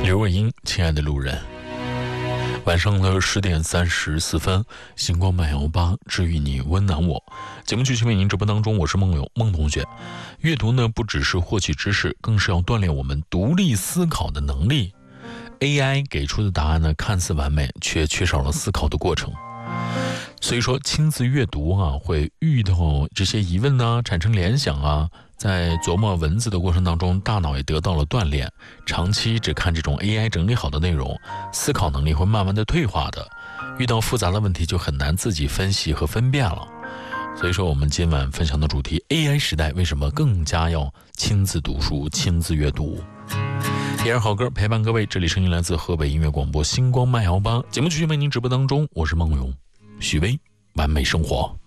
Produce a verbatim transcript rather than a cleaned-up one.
刘若英，亲爱的路人。晚上的十点三十四分，星光漫游吧，治愈你，温暖我。节目继续为您直播当中，我是梦友梦同学。阅读呢，不只是获取知识，更是要锻炼我们独立思考的能力。A I 给出的答案呢，看似完美，却缺少了思考的过程。所以说，亲自阅读啊，会遇到这些疑问呢，产生联想啊，在琢磨文字的过程当中，大脑也得到了锻炼。长期只看这种 A I 整理好的内容，思考能力会慢慢的退化的。遇到复杂的问题，就很难自己分析和分辨了。所以说，我们今晚分享的主题 A I 时代为什么更加要亲自读书、亲自阅读。第二好歌陪伴各位，这里声音来自河北音乐广播星光漫游吧，节目继续为您直播当中，我是梦荣，许巍，完美生活。